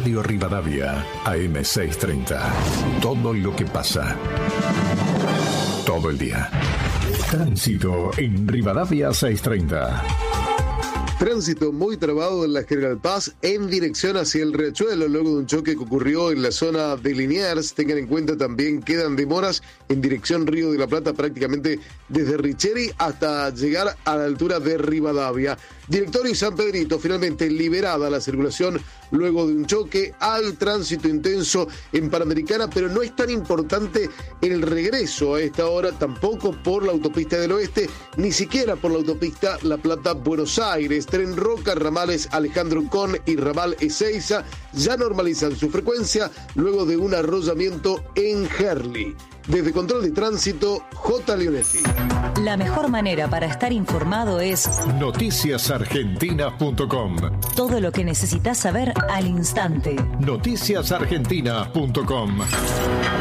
Radio Rivadavia, AM630. Todo lo que pasa. Todo el día. Tránsito en Rivadavia 630. Tránsito muy trabado en la General Paz en dirección hacia el Riachuelo, luego de un choque que ocurrió en la zona de Liniers. Tengan en cuenta también quedan demoras en dirección Río de la Plata, prácticamente desde Richeri hasta llegar a la altura de Rivadavia. Directorio y San Pedrito, finalmente liberada la circulación luego de un choque. Hay tránsito intenso en Panamericana, pero no es tan importante el regreso a esta hora, tampoco por la autopista del Oeste, ni siquiera por la autopista La Plata-Buenos Aires. Tren Roca, ramales Alejandro Con y ramal Ezeiza ya normalizan su frecuencia luego de un arrollamiento en Herli. Desde Control de Tránsito, J. Leonetti. La mejor manera para estar informado es noticiasargentinas.com. Todo lo que necesitas saber al instante. Noticiasargentinas.com.